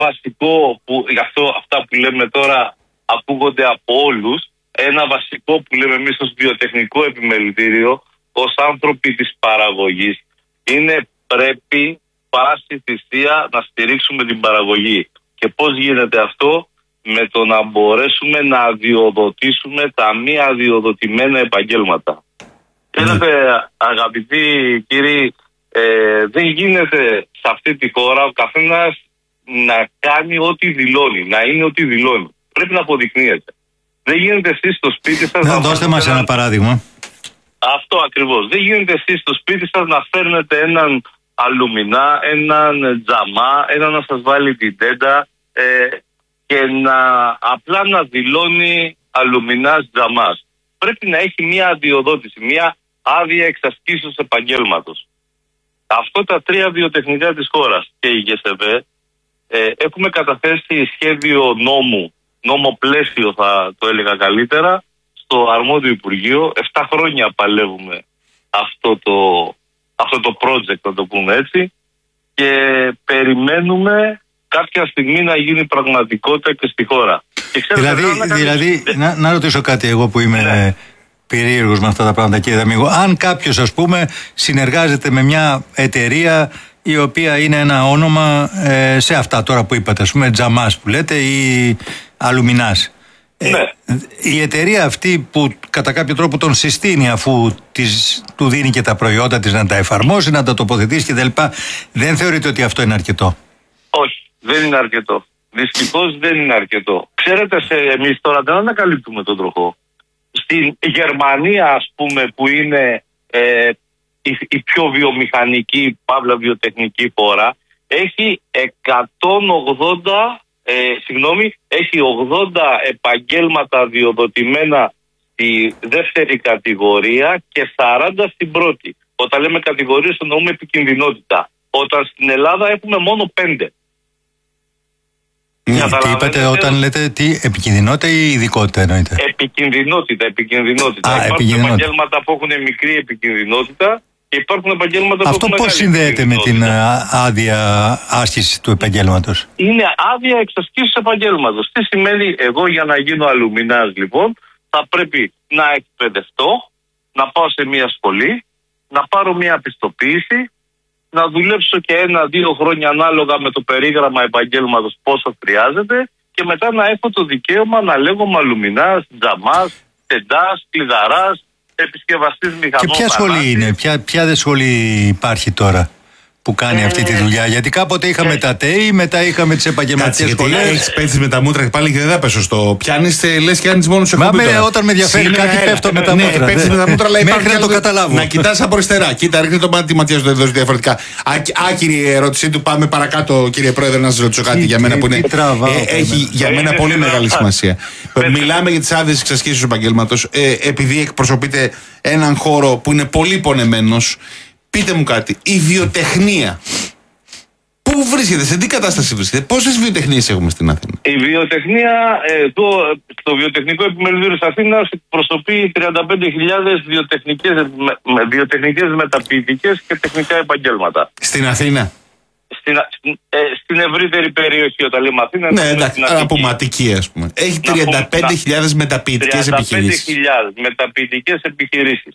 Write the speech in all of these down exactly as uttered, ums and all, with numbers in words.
βασικό που, γι' αυτό αυτά που λέμε τώρα ακούγονται από όλους, ένα βασικό που λέμε εμείς ως βιοτεχνικό επιμελητήριο, ως άνθρωποι της παραγωγής, είναι πρέπει πάση θυσία να στηρίξουμε την παραγωγή. Και πώς γίνεται αυτό? Με το να μπορέσουμε να αδειοδοτήσουμε τα μη αδειοδοτημένα επαγγέλματα. Ξέρετε, mm. αγαπητοί κύριοι, ε, δεν γίνεται σε αυτή τη χώρα ο καθένας να κάνει ό,τι δηλώνει, να είναι ό,τι δηλώνει. Πρέπει να αποδεικνύεται. Δεν γίνεται εσείς στο σπίτι σας... Να δώστε μας ένα παράδειγμα. Αυτό ακριβώς. Δεν γίνεται εσείς στο σπίτι σας να φέρνετε έναν αλουμινά, έναν τζαμά, έναν να σας βάλει την τέντα ε, και να απλά να δηλώνει αλουμινάς τζαμάς. Πρέπει να έχει μια αδειοδότηση, μια άδεια εξασκήσεως επαγγέλματος. Αυτό τα τρία βιοτεχνικά της χώρας και η ΓΕΣΕΒΕ ε, έχουμε καταθέσει σχέδιο νόμου, νόμο πλαίσιο θα το έλεγα καλύτερα, στο αρμόδιο Υπουργείο. Εφτά χρόνια παλεύουμε αυτό το, αυτό το project, να το πούμε έτσι, και περιμένουμε κάποια στιγμή να γίνει πραγματικότητα και στη χώρα. Και ξέρετε, δηλαδή, να, δηλαδή να, να ρωτήσω κάτι εγώ που είμαι ναι. περίεργος με αυτά τα πράγματα, κύριε Δαμίγο. Αν κάποιος, ας πούμε, συνεργάζεται με μια εταιρεία η οποία είναι ένα όνομα ε, σε αυτά τώρα που είπατε, ας πούμε τζαμάς που λέτε ή αλουμινάς. Ναι. Ε, η εταιρεία αυτή που κατά κάποιο τρόπο τον συστήνει, αφού της, του δίνει και τα προϊόντα της να τα εφαρμόσει, να τα τοποθετήσει κτλ., δεν θεωρείτε ότι αυτό είναι αρκετό? Όχι, δεν είναι αρκετό. Δυστυχώς δεν είναι αρκετό. Ξέρετε, σε, εμείς τώρα δεν ανακαλύπτουμε τον τροχό. Στην Γερμανία, ας πούμε, που είναι ε, η, η πιο βιομηχανική, παύλα βιοτεχνική χώρα, έχει εκατόν ογδόντα, ε, συγγνώμη, έχει ογδόντα επαγγέλματα διοδοτημένα στη δεύτερη κατηγορία και σαράντα στην πρώτη. Όταν λέμε κατηγορίες εννοούμε επικινδυνότητα. Όταν στην Ελλάδα έχουμε μόνο πέντε. Ναι, τι είπατε όταν λέτε τι, επικινδυνότητα ή ειδικότητα εννοείτε? Επικινδυνότητα, επικινδυνότητα. Α, υπάρχουν επικινδυνότητα. επαγγέλματα που έχουν μικρή επικινδυνότητα και υπάρχουν επαγγέλματα αυτό που έχουν πώς μεγάλη συνδέεται με την άδεια άσκηση του επαγγέλματος? Είναι άδεια εξασκήσεως επαγγέλματος. Τι σημαίνει? Εγώ για να γίνω αλουμινάς, λοιπόν, θα πρέπει να εκπαιδευτώ, να πάω σε μια σχολή, να πάρω μια πιστοποίηση, να δουλέψω και ένα-δύο χρόνια ανάλογα με το περίγραμμα επαγγέλματος πόσο χρειάζεται και μετά να έχω το δικαίωμα να λέγομαι αλουμινάς, τζαμάς, τεντάς, κλειδαράς, επισκευαστής μηχανών. Και ποια σχολή είναι, ποια, ποια σχολή υπάρχει τώρα που κάνει ε, αυτή τη δουλειά? Γιατί κάποτε είχαμε ε, τα ΤΕΙ, μετά είχαμε τις επαγγελματικές σχολές. Έχεις πέσει με τα μούτρα και πάλι και δεν θα πέσω στο. Πιάνεις, λες και άνεις μόνο σε χόμπι. Μα όταν με ενδιαφέρει κάτι έλα, πέφτω με τα ναι, μούτρα. Πέφτεις με τα μούτρα, αλλά μέχρι να το καταλάβω. Να κοιτάς από αριστερά. Κοίτα, ρίχνει το μάτι τη ματιά σου εδώ διαφορετικά. Άκυρη ερώτησή του, πάμε παρακάτω, κύριε Πρόεδρε, να σας ρωτήσω κάτι για μένα που είναι. Έχει για μένα πολύ μεγάλη σημασία. Μιλάμε για τις άδειες εξασκήσεως επαγγέλματος, επειδή εκπροσωπείτε έναν χώρο που είναι πολύ πονεμένος. Πείτε μου κάτι, η βιοτεχνία πού βρίσκεται, σε τι κατάσταση βρίσκεται, πόσες βιοτεχνίες έχουμε στην Αθήνα? Η βιοτεχνία, εδώ, στο βιοτεχνικό επιμελητήριο της Αθήνας, εκπροσωπεί τριάντα πέντε χιλιάδες βιοτεχνικές, με, βιοτεχνικές μεταποιητικές και τεχνικά επαγγέλματα. Στην Αθήνα? Στην, ε, στην ευρύτερη περιοχή, όταν λέμε Αθήνα. Ναι, εντάξει, από Ματική, ας πούμε. Έχει τριάντα πέντε χιλιάδες μεταποιητικές επιχειρήσεις. τριάντα πέντε χιλιάδες μεταποιητικές επιχειρήσεις.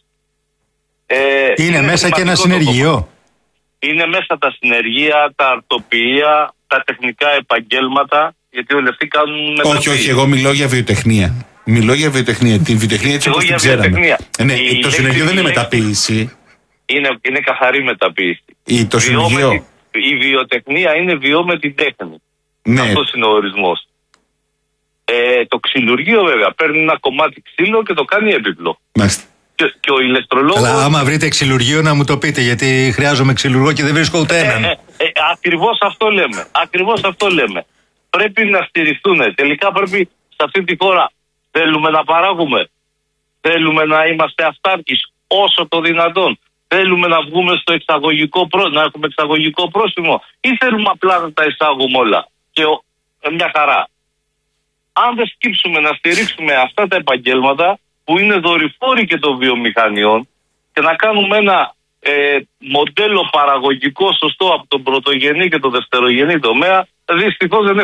Ε, είναι, είναι μέσα και ένα συνεργείο. Είναι μέσα τα συνεργεία, τα αρτοποιεία, τα τεχνικά επαγγέλματα, γιατί όλοι αυτοί κάνουν μεταποίηση. Όχι, όχι, εγώ μιλώ για βιοτεχνία. Μιλώ για βιοτεχνία. Την βιοτεχνία έτσι όπως την ξέραμε. Ναι, η, το συνεργείο δεν είναι μεταποίηση. Είναι, είναι καθαρή μεταποίηση. Η, το συνεργείο. Η βιοτεχνία είναι βιώ με την τέχνη. Ναι. Αυτός είναι ο ορισμός. Ε, το ξυλουργείο βέβαια παίρνει ένα κομμάτι ξύλο και το κάνει έπιπλο. Μάλιστα. Και, και ο ηλεκτρολόγος... Αλλά άμα βρείτε ξυλουργείο να μου το πείτε, γιατί χρειάζομαι ξυλουργό και δεν βρίσκω ούτε έναν. Ε, ε, ε, ακριβώς αυτό λέμε. Ακριβώς αυτό λέμε. Πρέπει να στηριχτούν. Τελικά πρέπει σε αυτή τη χώρα θέλουμε να παράγουμε. Θέλουμε να είμαστε αυτάρκεις όσο το δυνατόν. Θέλουμε να βγούμε στο εξαγωγικό πρό... να έχουμε εξαγωγικό πρόσημο ή θέλουμε απλά να τα εισάγουμε όλα. Και ο... ε, μια χαρά. Αν δεν σκύψουμε να στηρίξουμε αυτά τα επαγγέλματα που είναι δορυφόροι και των βιομηχανιών και να κάνουμε ένα ε, μοντέλο παραγωγικό σωστό από τον πρωτογενή και τον δευτερογενή τομέα, δυστυχώς δεν